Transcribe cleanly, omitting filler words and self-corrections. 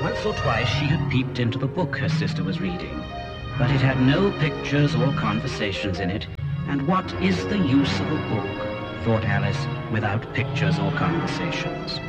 Once or twice she had peeped into the book her sister was reading, but it had no pictures or conversations in it, and what is the use of a book, thought Alice, without pictures or conversations?